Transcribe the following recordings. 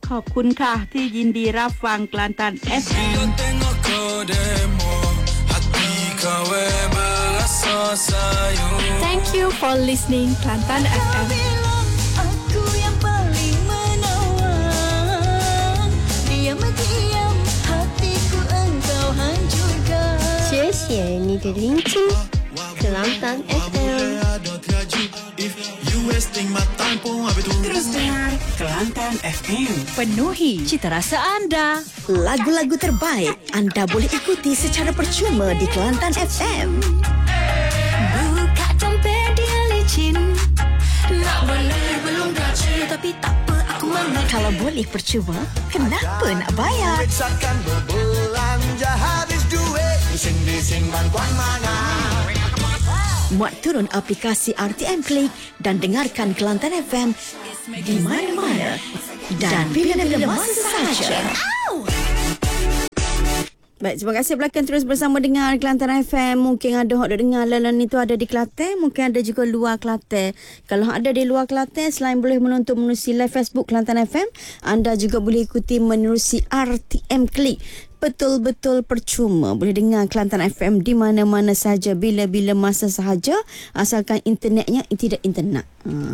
ขอบคุณค่ะที่ยินดีรับฟังกลันตัน FM Thank you for listening Kelantan FM. 谢谢你的聆听 Kelantan FM. Terus dengar Kelantan FM. Penuhi cita rasa anda. Lagu-lagu terbaik anda boleh ikuti secara percuma di Kelantan FM. Buka dompet dia licin. Nak boleh belum gaji tapi tak apa aku mamat. Kalau boleh percuma, kenapa nak bayar? Periksakan berbelanja habis duit. Bising-bising bantuan mana? Muat turun aplikasi RTM Klik dan dengarkan Kelantan FM di mana-mana dan bila-bila masa sahaja. Baik, terima kasih belakang terus bersama dengar Kelantan FM. Mungkin ada hok dengar lalan itu ada di Kelantan, mungkin ada juga luar Kelantan. Kalau ada di luar Kelantan, selain boleh menonton menerusi live Facebook Kelantan FM, anda juga boleh ikuti menerusi RTM Klik. Betul-betul percuma. Boleh dengar Kelantan FM di mana-mana sahaja, bila-bila masa sahaja, asalkan internetnya tidak internet.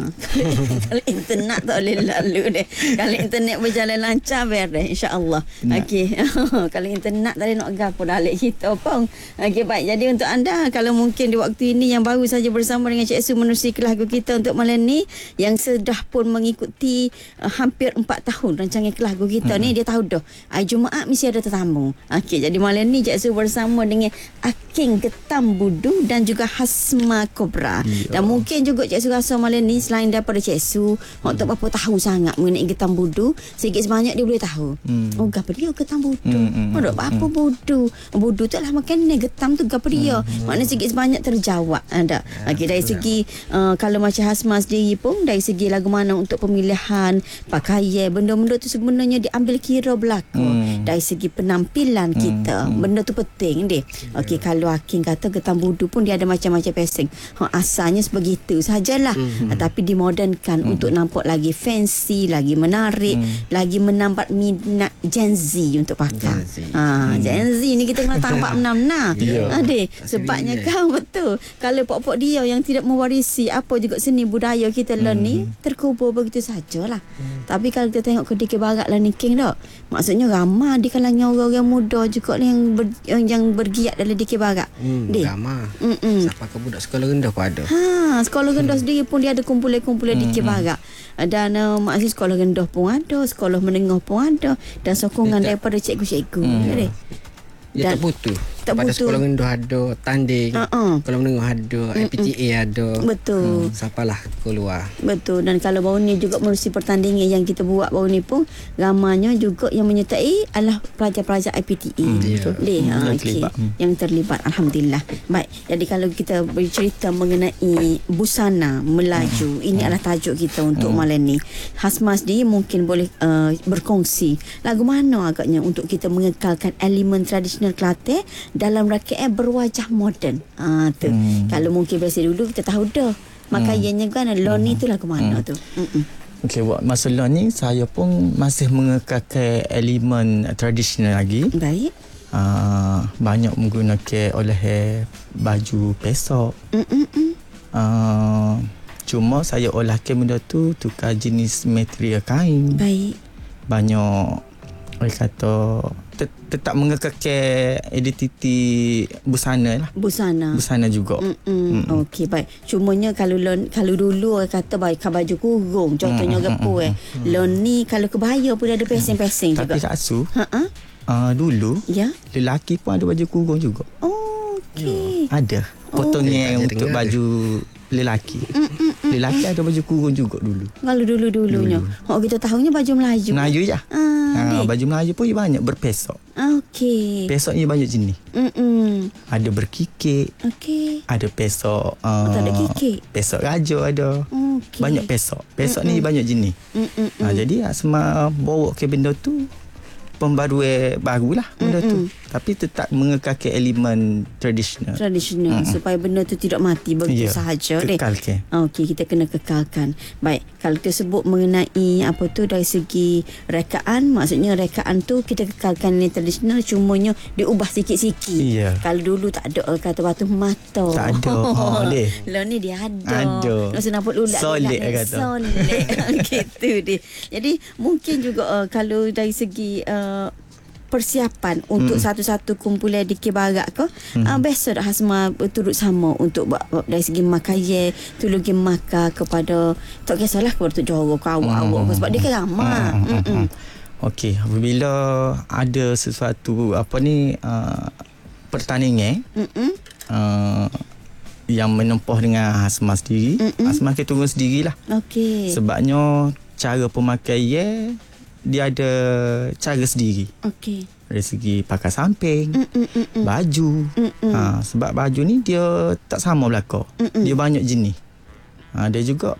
Kalau internet tak boleh lalu deh. Kalau internet berjalan lancar, beres insya-Allah. Okey. Kalau internet tak ada nak gapo dalik kita pun. Okey, baik. Jadi untuk anda, kalau mungkin di waktu ini yang baru saja bersama dengan Cik Su menerusi lagu kita untuk malam ni, yang sudah pun mengikuti hampir 4 tahun rancangan lagu kita ni, dia tahu dah. Hari Jumaat mesti ada tetamu. Okey, jadi malam ni Cik Su bersama dengan Aking Ketambudu dan juga Hasma Kobra. Dan mungkin juga Cik Su rasa malam ni selain daripada Cik Su, tak berapa tahu sangat mengenai Ketambudu, sikit sebanyak dia boleh tahu. Oh, gapo dia Ketambudu? Tak apa budu. Budu tu lah makanan, getam tu gapo dia? Maknanya sikit sebanyak terjawab. Ada. Okey, dari segi kalau macam Hasma sendiri pun, dari segi lagu mana untuk pemilihan pakaian, benda-benda tu sebenarnya diambil kira berlaku. Dari segi penampilan kita, benda tu penting dia. Okey, kalau Aking kata Ketambudu pun dia ada macam-macam passing. Asalnya sebegitu sajalah. Tapi dimodernkan untuk nampak lagi fancy, lagi menarik, lagi menambat minat Gen Z untuk pakai. Gen Z ni kita kena tampak menang-menang. Adik, sebabnya kan betul. Kalau pok-pok dia yang tidak mewarisi apa juga seni budaya kita ni, terkubur begitu sajalah. Tapi kalau kita tengok ke DK Barat lah ni King tak? Maksudnya ramai di kalangan orang-orang muda juga yang bergiat dalam DK Barat. Ramai. Sampai ke budak sekolah rendah pun ada. Sekolah rendah sendiri pun dia ada kumpulan-kumpulan DK Barat. Dan maksud sekolah rendah pun ada, sekolah menengah pun ada, dan sokongan daripada cikgu-cikgu. Dia tak butuh. Pada sekolah rendah ada tanding, sekolah menengah ada, IPTA ada. Betul. Sampailah keluar. Betul. Dan kalau baru ni juga menerusi pertandingan yang kita buat baru ni pun, ramanya juga yang menyertai adalah pelajar-pelajar IPTA. Yang terlibat. Alhamdulillah. Baik. Jadi kalau kita bercerita mengenai busana melaju, ini adalah tajuk kita untuk malam ni. Hasmas ni mungkin boleh berkongsi lagu mana agaknya untuk kita mengekalkan elemen tradisional Kelantan dalam rakyat berwajah moden. Kalau mungkin biasa dulu kita tahu dah makaiannya kan lon ni tu lagu mana tu. Okey, buat masa lon ni saya pun masih mengekalkan elemen tradisional lagi. Baik. Banyak menggunakan oleh baju pesok. Cuma saya olahkan benda tu tukar jenis material kain. Baik. Banyak orang kata tetap mengekalkan identiti busana lah. Busana juga. Okey, baik. Cumanya kalau dulu orang kata baju kurung, contohnya gapo lon ni kalau kebaya pun ada pesing-pesing juga. Tapi Kak Su, dulu lelaki pun ada baju kurung juga. Okey. Ada. Potongnya untuk baju lelaki. Lelaki ada baju kurung juga dulu. Kalau dulu-dulunya. Kita tahunya baju Melayu. Melayu je. Baju Melayu pun banyak berpesok. Okey. Pesoknya banyak jenis. Ada berkikik. Okey. Ada pesok. Tak ada kikik. Pesok raja ada. Okay. Banyak pesok. Pesok ni banyak jenis. Jadi Asma bawa ke benda tu pembaruan barulah benda tu. tapi tetap mengekalkan elemen tradisional. Supaya benda tu tidak mati begitu sahaja deh. Kekalkan. Okey, kita kena kekalkan. Baik, kalau tersebut mengenai apa tu dari segi rekaan, maksudnya rekaan tu kita kekalkan ni tradisional, cumanya diubah sikit-sikit. Ya. Kalau dulu tak ada kata batu mata. Tak ada. Lah ni dia ada. Ada. Nak nampak lulat. Solid kata. Solid. Gitu deh. Jadi mungkin juga kalau dari segi persiapan untuk satu-satu kumpulan di Barat ke, biasa dah Hasma turut sama untuk buat dari segi makaya tulugi maka kepada tak kisahlah kepada Tok Johor ke awak-awak sebab dia kan ramai. Okey, apabila ada sesuatu pertandingan yang menempuh dengan Hasma sendiri, Hasma kita turun sendirilah. Okey. Sebabnya cara pemakaian dia ada cara sendiri. Okey. Dari segi pakai samping, baju. Sebab baju ni dia tak sama belaka. Dia banyak jenis. Dia juga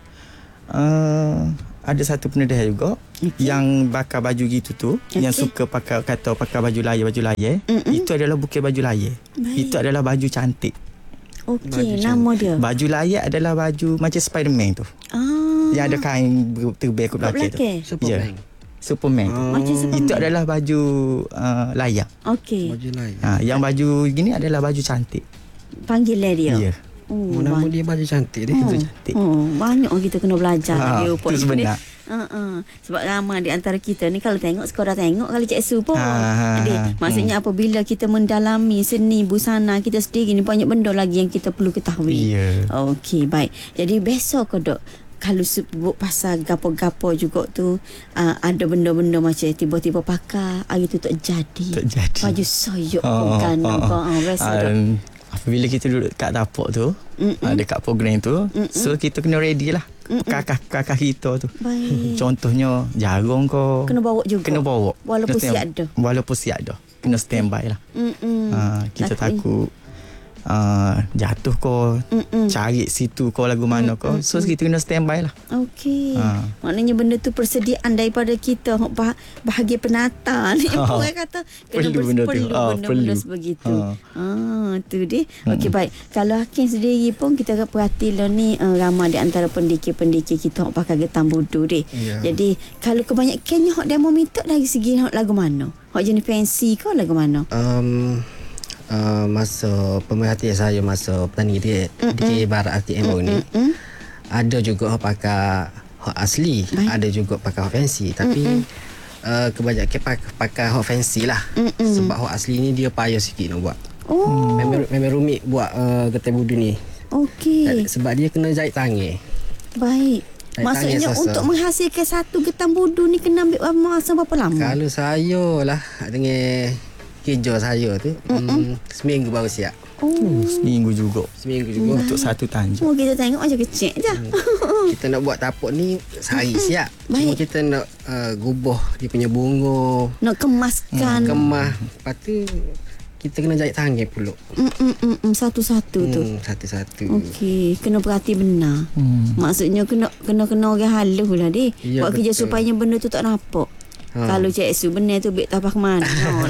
ada satu pendedah juga yang bakar baju gitu tu, yang suka pakai baju layar. Itu adalah bukan baju layar. Itu adalah baju cantik. Okey, nama dia. Baju layar adalah baju macam Spiderman tu. Yang ada kain terbang ke belakang tu. Superman. Macam Superman. Itu adalah baju layak. Okey. Baju lain. Yang baju gini adalah baju cantik. Panggilan dia. Ya. Nama dia baju cantik dia. Itu cantik. Banyak kita kena belajar dia itu sebenar. Sebab ramai di antara kita ni kalau tengok sekolah tengok kali Cik Su pun. Jadi maksudnya apabila kita mendalami seni busana kita sendiri ni banyak benda lagi yang kita perlu ketahui. Okey, baik. Jadi besok ke dok kalau sebut pasal gapo-gapo juga tu ada benda-benda macam tiba-tiba pakai hari tu tak jadi. Baju soyok bukan nampak apabila kita duduk kat dapur tu, dekat program tu, so kita kena ready lah. Kakak kita tu. Baik. Contohnya jarum ko kena bawa juga. Kena bawa. Walaupun siap dah. Kena standby lah. Kita takut jatuh ko, cari situ ko lagu mana ko, so kita kena standby lah. Okey. Maknanya benda tu persediaan daripada kita bahagian penata ni pun kata kena perlu sebegitu. Tu dia. Okey, baik. Kalau Hakim sendiri pun kita akan perhatilah ni ramai di antara pendekar-pendekar kita pakai getam budu dia. Jadi kalau kebanyakannya hok demo minta dari segi lagu mana? Hok jenis fancy ke lagu mana? Masa pemerhatian saya masa pertandingan di Barat RTM ni ada juga pakai hot asli, ada juga pakai hot fancy, tapi kebanyakan pakai hot fancy lah. Sebab hot asli ni dia payah sikit nak buat. Memang rumit buat getai budu ni. Okey. Sebab dia kena jahit tangan. Baik. Maksudnya untuk menghasilkan satu getam budu ni kena ambil masa berapa lama? Kalau saya lah dengan kerja saya tu seminggu baru siap. Seminggu juga untuk satu tanjung. Kita tengok macam kecil je. Kita nak buat tapak ni sehari siap. Cuma kita nak gubah dia punya bunga, nak kemaskan. Lepas tu kita kena jahit tangan pula. Satu-satu tu. Satu-satu. Okey, kena perhati benar. Maksudnya kena orang halus lah dia. Buat kerja supaya benda tu tak nampak. Kalau Cik Su benar tu beg tapak mana.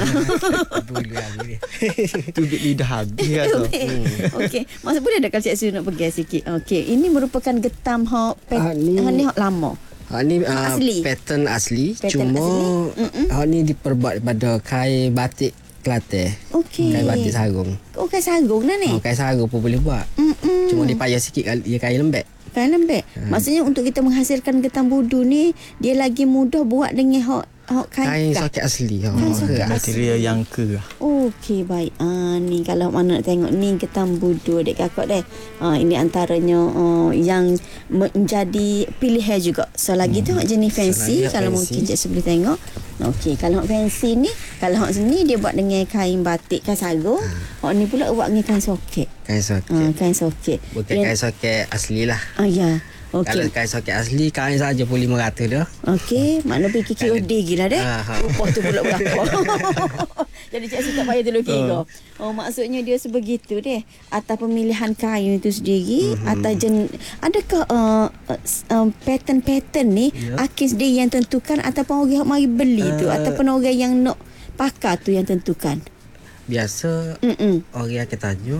Tu beg lidah habis kata. Okey, masa boleh dah kalau Cik Su nak pergi sikit. Okey, ini merupakan getam ni hok lama. Ni pattern asli. Cuma ni diperbuat daripada kain batik Kelantan. Okey. Kain batik sarung. Kain sarung dah ni. Kain sarung pun boleh buat. Cuma dia payah sikit dia kain lembek. Kain lembek. Maksudnya untuk kita menghasilkan getam budu ni dia lagi mudah buat dengan kain soket asli. Material yang kerah. Okey, baik. Ni kalau mana nak tengok ni getam budu adik kakak deh. Ini antaranya yang menjadi pilihan juga. So lagi tu jenis fancy kalau mungkin Cik Su boleh tengok. Okey, kalau fancy ni, kalau hak sini dia buat dengan kain batik, kain sarung. Hak ni pula buat dengan kain soket. Kain soket. Bukan kain soket asli lah. Ya. Okay. Kalau kain soket asli, kain saja pun 500 dah. Okey, makna pergi KOD gila deh. Upah tu pula berapa. Jadi Cik Su tak payah dulu kira. Maksudnya dia sebegitu deh. Atas pemilihan kain itu sendiri, atas adakah pattern ni Hakim sendiri yang tentukan ataupun orang yang mari beli tu ataupun orang yang nak pakai tu yang tentukan? biasa orang akan tanya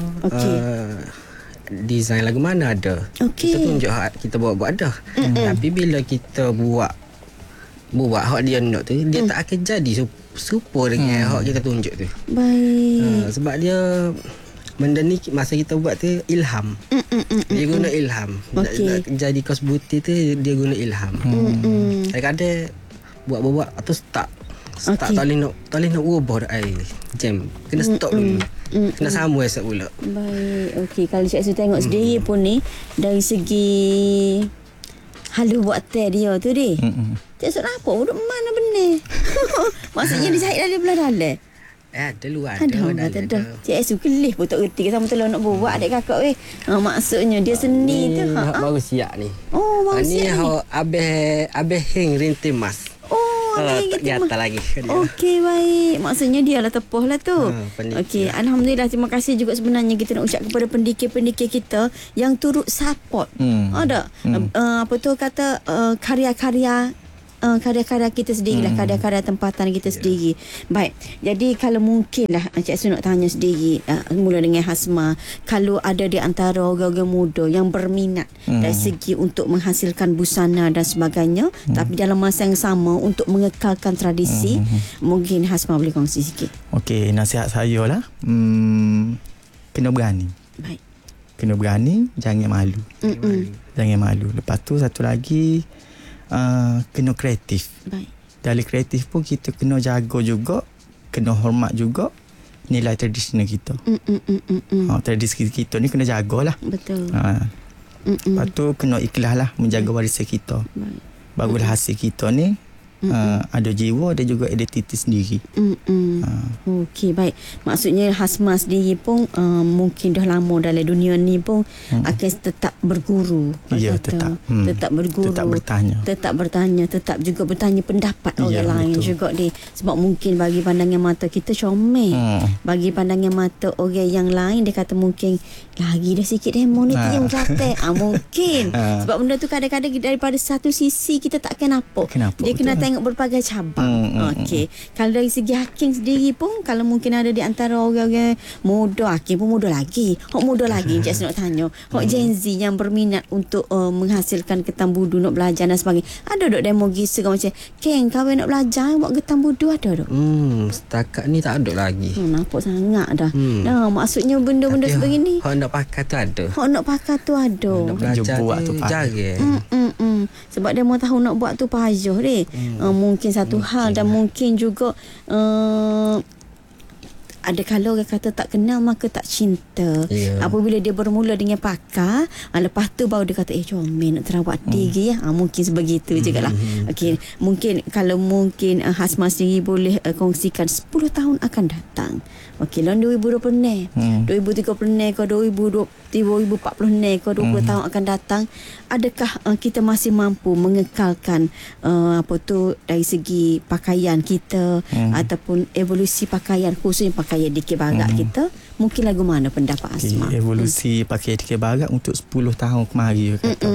design lagu mana ada. Okey. Kita tunjuk hak kita buat dah. Tapi bila kita buat hak dia nak tu, dia tak akan jadi serupa dengan hak kita tunjuk tu. Baik. Sebab dia benda ni masa kita buat tu ilham. Dia guna ilham. Okey. Nak jadi kos buti tu dia guna ilham. Kadang-kadang buat atau start Okey. tak boleh nak ubah dah air jam. Kena stop dulu. Kena sambung esok pula. Baik. Okey, kalau Cik Su tengok sendiri pun ni dari segi halus buat teh dia tu deh. Cik Su nampak duduk mana benar. Maksudnya dia jahit dari belah dalam. Ada luar Ada. Cik Su kelih pun tak reti sama telur nak buat adik kakak weh. Maksudnya dia seni tu. Baru siap ni. Oh, baru Ni siap ni. hak abeh hing rintim mas. Tak gatal lagi. Okey, baik. Maksudnya dia lah tepuh lah tu. pendekar. Okey, Alhamdulillah. Terima kasih juga sebenarnya kita nak ucap kepada pendekar-pendekar kita yang turut support. Ada. Apa tu kata karya-karya kita sendiri lah, karya-karya tempatan kita sendiri. Baik, jadi kalau mungkin lah Cik Su nak tanya sendiri, mula dengan Hasma, kalau ada di antara orang-orang muda yang berminat dari segi untuk menghasilkan busana dan sebagainya, tapi dalam masa yang sama untuk mengekalkan tradisi, mungkin Hasma boleh kongsi sikit. Okey, nasihat saya lah, kena berani. Baik. Kena berani, jangan malu. Jangan malu. Lepas tu satu lagi, kena kreatif. Baik. Dari kreatif pun kita kena jaga juga, kena hormat juga nilai tradisional kita. Tradisi kita ni kena jagalah. Betul. Lepas tu kena ikhlas lah menjaga warisan kita. Barulah hasil kita ni ada jiwa dan juga identiti sendiri. Okey, baik. Maksudnya Hasma sendiri pun mungkin dah lama dalam dunia ni pun akan tetap berguru. Ya, kata. tetap. Tetap berguru. Tetap bertanya. Tetap juga bertanya pendapat orang lain betul. juga dia. Sebab mungkin bagi pandangan mata kita comel. Bagi pandangan mata orang yang lain dia kata mungkin lagi dah sikit demo ni yang Kelantan. Mungkin. Sebab benda tu kadang-kadang daripada satu sisi kita tak akan nampak. Dia kena tengok berbagai cabang. Okey. Kalau dari segi Hakim sendiri pun, kalau mungkin ada di antara orang-orang muda, Hakim pun muda lagi. Hok muda lagi, Cik Su nak tanya. Hok Gen Z yang berminat untuk menghasilkan ketam budu, nak belajar dan sebagainya. Ada dok demo gisa kau macam, Keng, kau nak belajar buat ketam budu ada dok? Setakat ni tak ada lagi. Nampak sangat dah. Nah, maksudnya benda-benda sebegini. Hok nak pakai tu ada. Hok nak pakai tu ada. Nak belajar buat tu jarang. Sebab dia mau tahu nak buat tu payah deh. Mungkin satu hal dan mungkin juga ada kalau orang kata tak kenal maka tak cinta. Apabila dia bermula dengan pakar, lepas tu baru dia kata comel nak terawat diri ya. Mungkin sebegitu juga lah. Okey, mungkin kalau mungkin Hasma sendiri boleh kongsikan 10 tahun akan datang. Okey, dalam 2020, 2030 ke 2040 ke 20 tahun akan datang, adakah kita masih mampu mengekalkan apa tu dari segi pakaian kita ataupun evolusi pakaian, khususnya pakaian dikir barat kita? Mungkin lagu mana pendapat Asma? Evolusi pakaian dikir barat untuk 10 tahun kemari kata.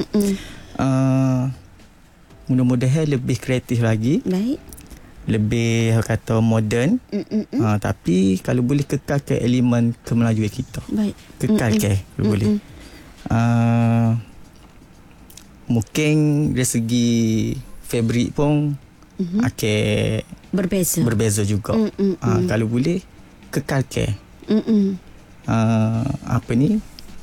Mudah-mudahan lebih kreatif lagi. Baik. Lebih kata moden. Tapi kalau boleh kekalkan elemen kemelajuan kita. Baik. Kekalkan kalau boleh. Mungkin dari segi fabrik pun akan berbeza juga. Kalau boleh kekalkan. Apa ni?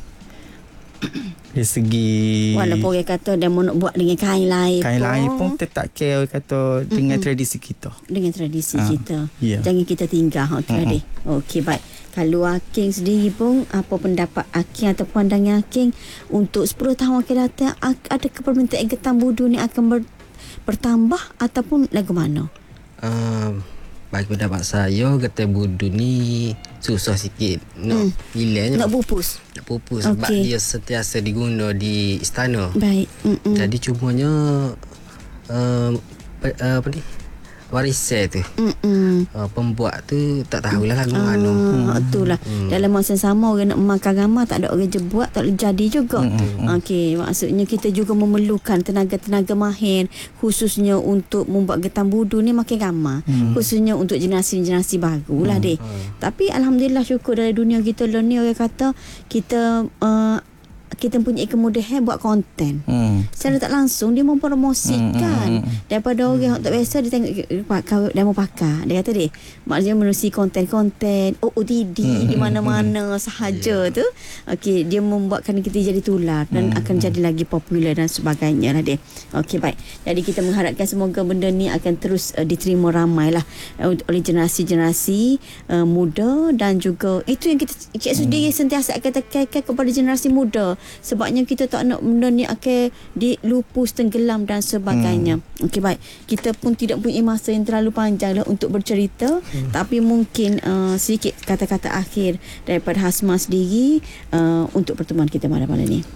Dari segi walaupun orang kata dia mau nak buat dengan kain lain pun tetap care kata dengan tradisi kita. Dengan tradisi kita. Yeah. Jangan kita tinggal. Okey, okey, baik. Kalau Hakim sendiri pun, apa pendapat Hakim atau pandangan Hakim untuk 10 tahun akan datang, adakah permintaan ketam budu ni akan bertambah ataupun lagu mana? Bagi pendapat saya, ketam budu ni susah sikit nak pilih. Nak pupus sebab dia sentiasa diguna di istana. Baik. Jadi cumanya apa ni, warisan tu. Pembuat tu tak tahulah lagu mana. Itulah. Dalam masa sama orang nak makan ramah, tak ada orang je buat, tak boleh jadi juga. Okey, maksudnya kita juga memerlukan tenaga-tenaga mahir khususnya untuk membuat getah budu ni makin ramah. Khususnya untuk generasi-generasi baru lah deh. Tapi alhamdulillah, syukur dari dunia kita lah ni, orang kata kita punya kemudahan buat konten. Secara tak langsung dia mempromosikan daripada orang yang tak biasa. Dia tengok dia mau pakai, dia kata dia maknanya menerusi konten-konten OOTD di mana-mana sahaja tu. Okey, dia membuatkan kita jadi tular dan akan jadi lagi popular dan sebagainya lah dia. Okey, baik. Jadi kita mengharapkan semoga benda ni akan terus diterima ramai lah oleh generasi-generasi muda, dan juga itu yang kita Cik Sudi sentiasa akan tekankan kepada generasi muda. Sebabnya kita tak nak benda ni akan dilupus, tenggelam dan sebagainya. Okey, baik. Kita pun tidak punya masa yang terlalu panjang lah untuk bercerita. Tapi mungkin sedikit kata-kata akhir daripada Hasma sendiri untuk pertemuan kita malam ni.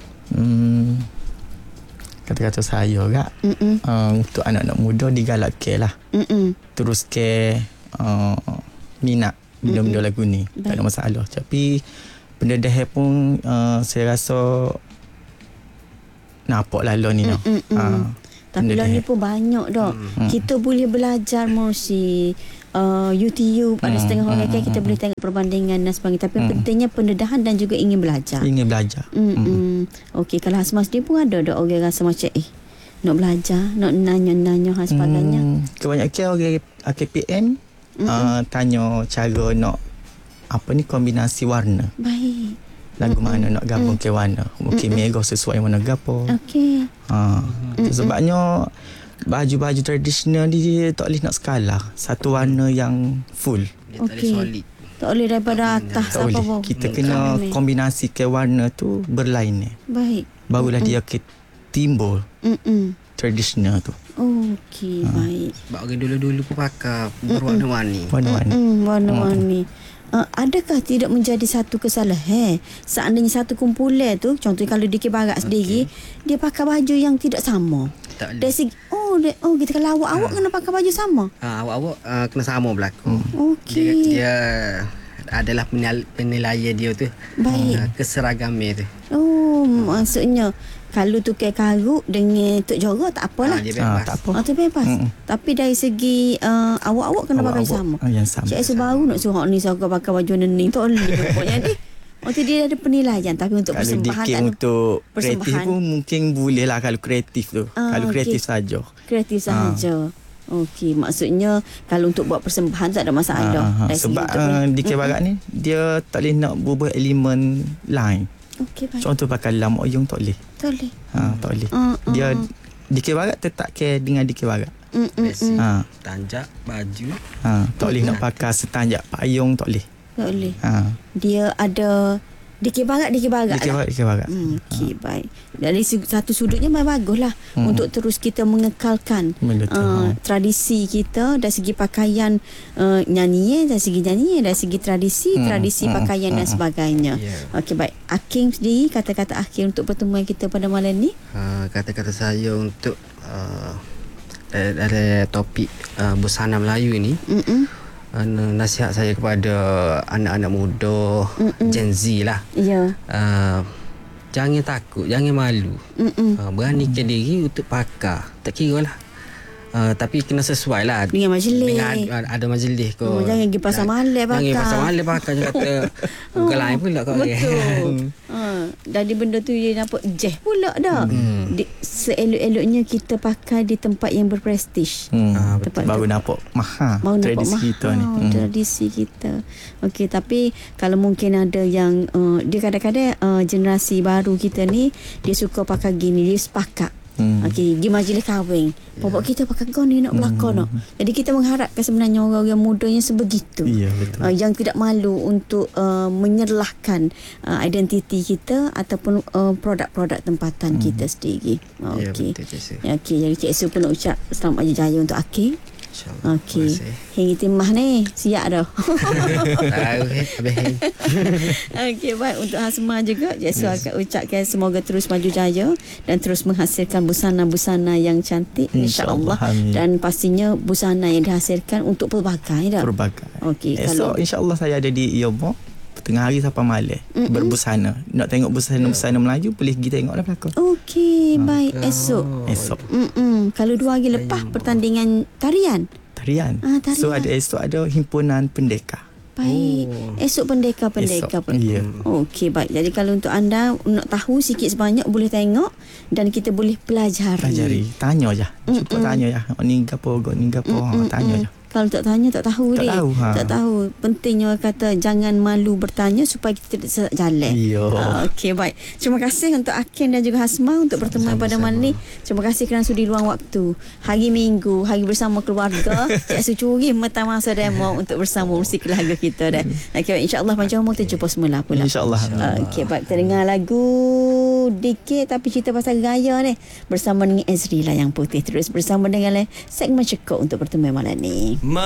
Kata-kata saya kak, untuk anak-anak muda digalakkan lah. Terus ke minat benda-benda lagu ni. Tak ada masalah. Tapi benda dah pun saya rasa nampak lah lo ni. Tapi lo ni pun banyak dah. Kita boleh belajar melalui YouTube. Ada setengah orang kan kita boleh tengok perbandingan dan sebagainya. Tapi pentingnya pendedahan dan juga ingin belajar. Okey, kalau Hasma sendiri pun ada orang rasa macam nak belajar, nak nanya-nanya dan sebagainya. Kebanyakan orang AKPN tanya cara nak kombinasi warna. Baik. Lagu mana nak gabung ke warna. Mungkin merah sesuai warna gapo. Okey. Sebabnya baju-baju tradisional ni dia tak boleh nak skala satu warna yang full. Okey. Tak boleh daripada atas tak apa boleh. Kita kena kombinasi ke warna tu berlainan. Baik. Barulah dia ke timbul tradisional tu. Okey, baik. Sebab orang dulu-dulu pun pakai berwarna-warni. Warna-warni. Adakah tidak menjadi satu kesalahan seandainya satu kumpulan tu, contohnya kalau DK Barat sendiri, dia pakai baju yang tidak sama? Tak boleh. Dari segi kita kalau awak kena pakai baju sama. Awak kena sama berlaku. Okey. Dia adalah penilaian dia tu. Baik. Keseragaman tu. Maksudnya kalau tukar karut dengan Tok Jora tak apalah. Dia bebas. Tak apa. Tu bebas. Tapi dari segi awak kena pakai sama. Yang sama. Cik sebaru nak suruh ni saya pakai baju ni tak boleh pokoknya ni. Waktu dia ada penilaian. Tapi untuk kalau persembahan dikit untuk kreatif pun mungkin boleh lah kalau kreatif tu. Kalau kreatif saja. Kreatif saja. Okey, maksudnya kalau untuk buat persembahan tak ada masalah. Sebab DK Barat ni dia tak boleh nak berubah elemen lain. Okey, baik. Contoh pakai lam oyong tak boleh. Tak boleh. Tak boleh. Dia DK Barat tetap ke dengan DK Barat. Tanjak baju. Tak boleh nak pakai setanjak payung tak boleh. Tak boleh. Dia ada DK Barat. DK Barat. Okey, baik. Dari satu sudutnya memang baguslah untuk terus kita mengekalkan tradisi kita dari segi pakaian nyanyi, dari segi nyanyi, dari segi tradisi pakaian dan sebagainya. Okey, baik. Hakim sendiri kata-kata akhir untuk pertemuan kita pada malam ni. Kata-kata saya untuk dari topik busana Melayu ini. Nasihat saya kepada anak-anak muda, Gen Z lah. Ya. Jangan takut, jangan malu. Beranikan diri untuk pakai. Tak kira lah. Tapi kena sesuai lah dengan majlis. Ada majlis ko. Jangan pergi pasar malam pakai. Jangan pasar malam pakai. Jangan kata gelai pula kau. Betul. Dari benda tu dia nampak jeh pula dah. Seelok-eloknya kita pakai di tempat yang berprestij. Baru nampak mahal tradisi kita ni. Tradisi kita. Okey, tapi kalau mungkin ada yang dia kadang-kadang generasi baru kita ni dia suka pakai gini, dia sepakat. Okey, di majlis kahwin. Bapak kita pakai gaun ni nak berlakon nak. Jadi kita mengharapkan sebenarnya orang-orang muda yang sebegitu. Ya, betul. Yang tidak malu untuk menyerlahkan identiti kita ataupun produk-produk tempatan kita sendiri. Okey. Ya, betul, Cik Su. Okey, jadi Cik Su pun nak ucap selamat jaya untuk Akil. InsyaAllah. Okey. Terima kasih. Hang timah ni siap dah. Tahu habis. Okey, baik untuk Hasma juga. Saya akan ucapkan semoga terus maju jaya dan terus menghasilkan busana-busana yang cantik insya-Allah. Amin. Dan pastinya busana yang dihasilkan untuk pelbagai dah. Berbagai. Okey, Esok insya-Allah saya ada di Yobo tengah hari sampai malam berbusana. Nak tengok busana-busana Melayu boleh pergi tengoklah belakang. Okey, baik esok. Kalau 2 hari lepas pertandingan tarian. Tarian. Tarian. So esok ada himpunan pendekar. Baik. Esok pendekar-pendekar pun. Ya. Okey, baik. Jadi kalau untuk anda nak tahu sikit sebanyak boleh tengok dan kita boleh pelajari. Pelajari. Tanya je. Cukup tanya je. Ni gapo, ni gapo. Tanya je. Kalau tak tanya tak tahu Tak dia. tahu, Tak tahu. Pentingnya kata jangan malu bertanya supaya kita tidak sesat jalan. Ya. Okey, baik. Terima kasih untuk Akin dan juga Hasma untuk pertemuan pada malam ni. Terima kasih kerana sudi luang waktu. Hari Minggu, hari bersama keluarga. Cik Su curi mata masa demo untuk bersama musik lagu kita dah. Okey, insya-Allah panjang umur kita jumpa semula pula. InsyaAllah. Okey, baik. Kita dengar lagu dikit tapi cerita pasal gaya ni bersama dengan Ezri lah yang putih. Terus bersama dengan segmen Cekok untuk pertemuan malam ni.